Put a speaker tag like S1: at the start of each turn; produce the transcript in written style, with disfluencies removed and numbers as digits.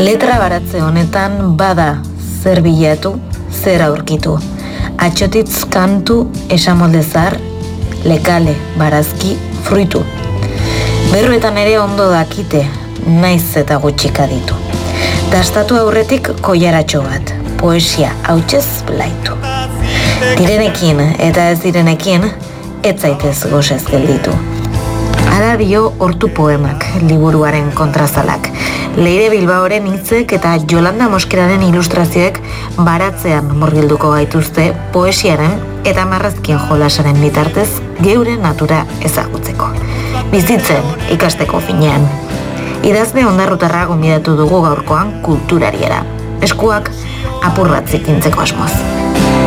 S1: Letra baratze honetan bada zer bilatu, zer aurkitu. Atxotitz kantu, esamolde zar, lekale, barazki, fruitu. Berruetan ere ondo dakite, naiz eta gutxika ditu. Dastatu aurretik koiaratxo bat, poesia hautsez blaitu. Direnekin eta ez direnekin, ez zaitez gozez gelditu. Hala dio Hortu poemak, liburuaren kontrazalak. Leire Bilbaoren hitzek eta Jolanda Mosqueraren ilustrazioek baratzean murgilduko gaituzte poesiaren eta marrazkien jolasaren bitartez geure natura ezagutzeko. Bizitzen ikasteko finean. Idazle ondarrutarra gonbidatu dugu gaurkoan kulturariera. Eskuak apur bat zikintzeko asmoz.